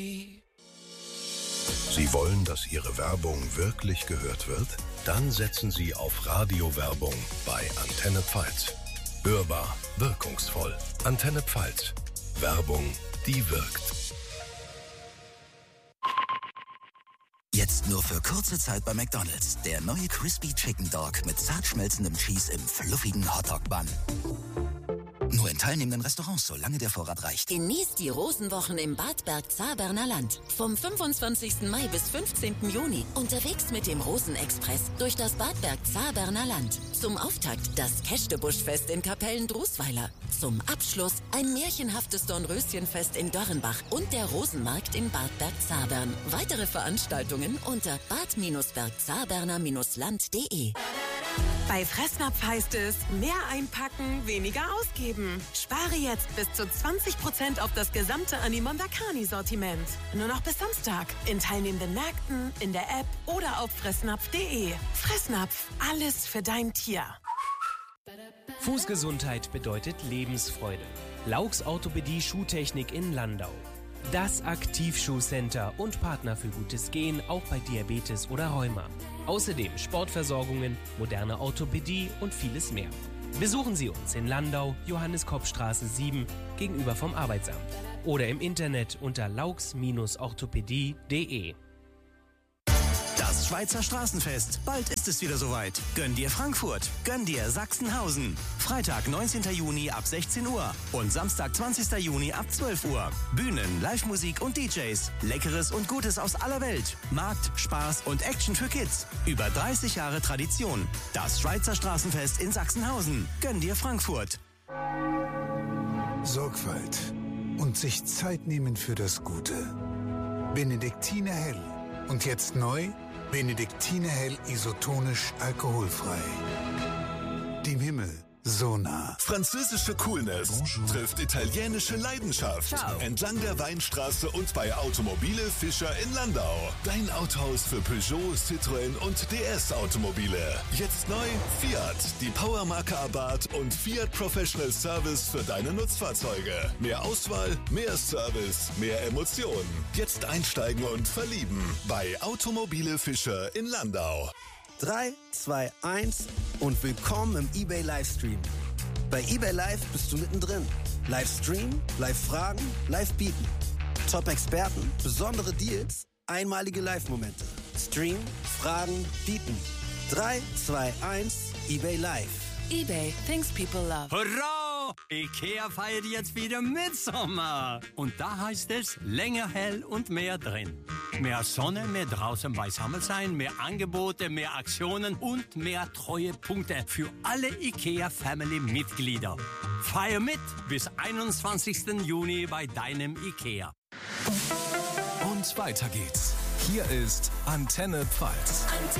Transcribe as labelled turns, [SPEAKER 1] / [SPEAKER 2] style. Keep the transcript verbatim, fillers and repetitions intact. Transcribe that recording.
[SPEAKER 1] Sie wollen, dass Ihre Werbung wirklich gehört wird? Dann setzen Sie auf Radiowerbung bei Antenne Pfalz. Hörbar, wirkungsvoll. Antenne Pfalz. Werbung, die wirkt.
[SPEAKER 2] Jetzt nur für kurze Zeit bei McDonald's. Der neue Crispy Chicken Dog mit zart schmelzendem Cheese im fluffigen Hotdog-Bun. Nur in teilnehmenden Restaurants, solange der Vorrat reicht.
[SPEAKER 3] Genießt die Rosenwochen im Bad Bergzabern Land. Vom fünfundzwanzigsten Mai bis fünfzehnten Juni. Unterwegs mit dem Rosenexpress durch das Bad Bergzabern Land. Zum Auftakt das Kästebuschfest in Kapellen-Drusweiler. Zum Abschluss ein märchenhaftes Dornröschenfest in Dörrenbach und der Rosenmarkt in Bad Bergzabern. Weitere Veranstaltungen unter bad bergzaberner land punkt de.
[SPEAKER 4] Bei Fressnapf heißt es, mehr einpacken, weniger ausgeben. Spare jetzt bis zu zwanzig Prozent auf das gesamte Animondakani-Sortiment. Nur noch bis Samstag. In teilnehmenden Märkten, in der App oder auf fressnapf punkt de. Fressnapf, alles für dein Tier.
[SPEAKER 5] Fußgesundheit bedeutet Lebensfreude. Laux Orthopädie Schuhtechnik in Landau. Das Aktivschuhcenter und Partner für gutes Gehen, auch bei Diabetes oder Rheuma. Außerdem Sportversorgungen, moderne Orthopädie und vieles mehr. Besuchen Sie uns in Landau, Johannes-Kopp-Straße sieben, gegenüber vom Arbeitsamt. Oder im Internet unter laux orthopädie punkt de.
[SPEAKER 2] Das Schweizer Straßenfest. Bald ist es wieder soweit. Gönn dir Frankfurt. Gönn dir Sachsenhausen. Freitag, neunzehnten Juni ab sechzehn Uhr. Und Samstag, zwanzigsten Juni ab zwölf Uhr. Bühnen, Live-Musik und D Js. Leckeres und Gutes aus aller Welt. Markt, Spaß und Action für Kids. Über dreißig Jahre Tradition. Das Schweizer Straßenfest in Sachsenhausen. Gönn dir Frankfurt.
[SPEAKER 6] Sorgfalt und sich Zeit nehmen für das Gute. Benediktiner Hell. Und jetzt neu, Benediktiner Hell isotonisch alkoholfrei. Dem Himmel so nah.
[SPEAKER 7] Französische Coolness Bonjour. Trifft italienische Leidenschaft.
[SPEAKER 2] Ciao.
[SPEAKER 7] Entlang der Weinstraße und bei Automobile Fischer in Landau. Dein Autohaus für Peugeot, Citroën und D S-Automobile. Jetzt neu Fiat, die Powermarke Abarth und Fiat Professional Service für deine Nutzfahrzeuge. Mehr Auswahl, mehr Service, mehr Emotionen. Jetzt einsteigen und verlieben bei Automobile Fischer in Landau.
[SPEAKER 8] drei, zwei, eins und willkommen im eBay Livestream. Bei eBay Live bist du mittendrin. Livestream, Live-Fragen, Live-Bieten. Top-Experten, besondere Deals, einmalige Live-Momente. Stream, Fragen, Bieten. drei, zwei, eins, eBay Live.
[SPEAKER 3] eBay, things people love.
[SPEAKER 9] Hurra! IKEA feiert jetzt wieder Mitsommer. Und da heißt es länger hell und mehr drin. Mehr Sonne, mehr draußen beisammen sein, mehr Angebote, mehr Aktionen und mehr Treuepunkte für alle IKEA-Family-Mitglieder. Feier mit bis einundzwanzigsten Juni bei deinem IKEA.
[SPEAKER 10] Und weiter geht's. Hier ist Antenne Pfalz.
[SPEAKER 3] Antenne